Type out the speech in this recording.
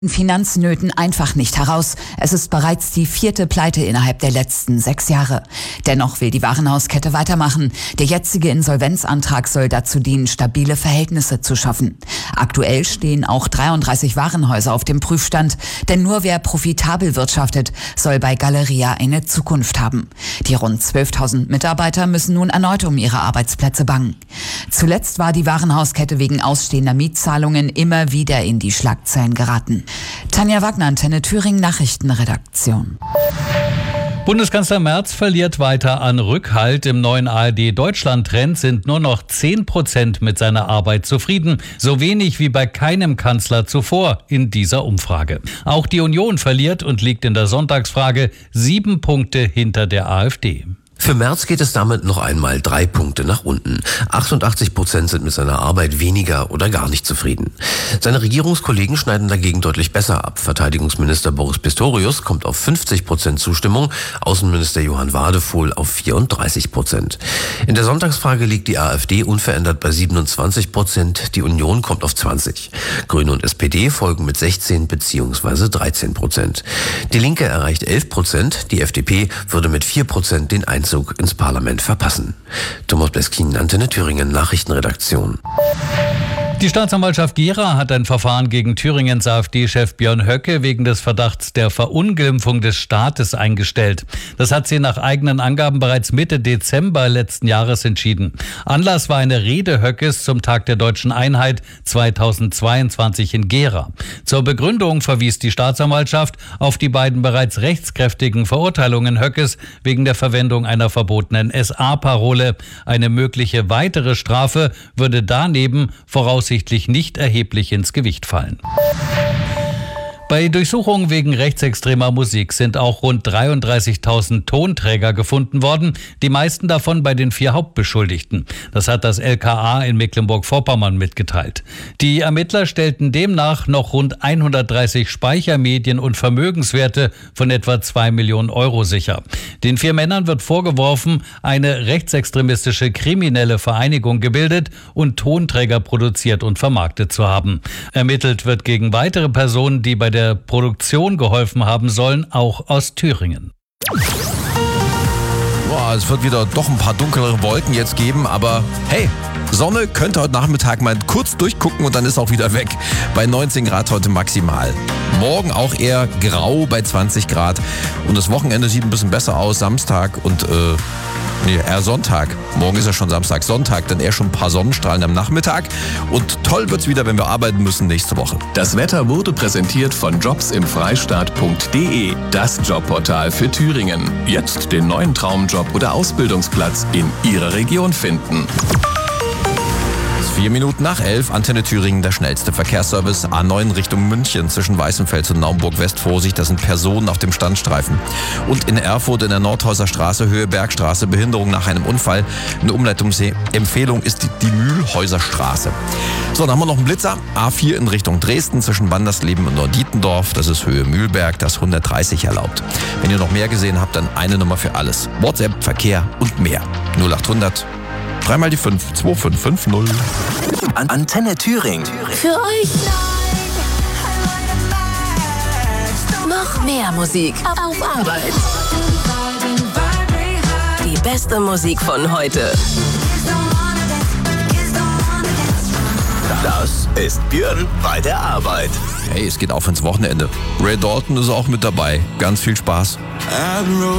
Finanznöten einfach nicht heraus. Es ist bereits die 4. Pleite innerhalb der letzten 6 Jahre. Dennoch will die Warenhauskette weitermachen. Der jetzige Insolvenzantrag soll dazu dienen, stabile Verhältnisse zu schaffen. Aktuell stehen auch 33 Warenhäuser auf dem Prüfstand, denn nur wer profitabel wirtschaftet, soll bei Galeria eine Zukunft haben. Die rund 12.000 Mitarbeiter müssen nun erneut um ihre Arbeitsplätze bangen. Zuletzt war die Warenhauskette wegen ausstehender Mietzahlungen immer wieder in die Schlagzeilen geraten. Tanja Wagner, Antenne Thüringen Nachrichtenredaktion. Bundeskanzler Merz verliert weiter an Rückhalt. Im neuen ARD-Deutschland-Trend sind nur noch 10% mit seiner Arbeit zufrieden. So wenig wie bei keinem Kanzler zuvor in dieser Umfrage. Auch die Union verliert und liegt in der Sonntagsfrage 7 Punkte hinter der AfD. Für Merz geht es damit noch einmal 3 Punkte nach unten. 88% sind mit seiner Arbeit weniger oder gar nicht zufrieden. Seine Regierungskollegen schneiden dagegen deutlich besser ab. Verteidigungsminister Boris Pistorius kommt auf 50% Zustimmung, Außenminister Johann Wadefuhl auf 34%. In der Sonntagsfrage liegt die AfD unverändert bei 27%, die Union kommt auf 20%. Grüne und SPD folgen mit 16 bzw. 13%. Die Linke erreicht 11%, die FDP würde mit 4% den Einzug ins Parlament verpassen. Thomas Bleskin, Antenne Thüringen Nachrichtenredaktion. Die Staatsanwaltschaft Gera hat ein Verfahren gegen Thüringens AfD-Chef Björn Höcke wegen des Verdachts der Verunglimpfung des Staates eingestellt. Das hat sie nach eigenen Angaben bereits Mitte Dezember letzten Jahres entschieden. Anlass war eine Rede Höckes zum Tag der Deutschen Einheit 2022 in Gera. Zur Begründung verwies die Staatsanwaltschaft auf die beiden bereits rechtskräftigen Verurteilungen Höckes wegen der Verwendung einer verbotenen SA-Parole. Eine mögliche weitere Strafe würde daneben voraussichtlich nicht erheblich ins Gewicht fallen. Bei Durchsuchungen wegen rechtsextremer Musik sind auch rund 33.000 Tonträger gefunden worden, die meisten davon bei den 4 Hauptbeschuldigten. Das hat das LKA in Mecklenburg-Vorpommern mitgeteilt. Die Ermittler stellten demnach noch rund 130 Speichermedien und Vermögenswerte von etwa 2 Millionen Euro sicher. Den 4 Männern wird vorgeworfen, eine rechtsextremistische kriminelle Vereinigung gebildet und Tonträger produziert und vermarktet zu haben. Ermittelt wird gegen weitere Personen, die bei der Produktion geholfen haben sollen, auch aus Thüringen. Boah, es wird wieder doch ein paar dunklere Wolken jetzt geben, aber hey, Sonne könnte heute Nachmittag mal kurz durchgucken und dann ist auch wieder weg. Bei 19 Grad heute maximal. Morgen auch eher grau bei 20 Grad. Und das Wochenende sieht ein bisschen besser aus. Samstag und eher Sonntag. Morgen ist ja schon Samstag, Sonntag, dann eher schon ein paar Sonnenstrahlen am Nachmittag. Und toll wird's wieder, wenn wir arbeiten müssen nächste Woche. Das Wetter wurde präsentiert von jobsimfreistaat.de, das Jobportal für Thüringen. Jetzt den neuen Traumjob oder Ausbildungsplatz in Ihrer Region finden. 4 Minuten nach 11, Antenne Thüringen, der schnellste Verkehrsservice. A9 Richtung München zwischen Weißenfels und Naumburg-West. Vorsicht, da sind Personen auf dem Standstreifen. Und in Erfurt in der Nordhäuser Straße, Höhe Bergstraße, Behinderung nach einem Unfall. Eine Umleitungsempfehlung ist die Mühlhäuser Straße. So, dann haben wir noch einen Blitzer. A4 in Richtung Dresden zwischen Wandersleben und Norddietendorf. Das ist Höhe Mühlberg, das 130 erlaubt. Wenn ihr noch mehr gesehen habt, dann eine Nummer für alles. WhatsApp, Verkehr und mehr. 0800 3 mal die 5 2550. Antenne Thüringen. Für euch noch mehr Musik auf Arbeit. Die beste Musik von heute. Das ist Björn bei der Arbeit. Hey, es geht auf ins Wochenende. Ray Dalton ist auch mit dabei. Ganz viel Spaß.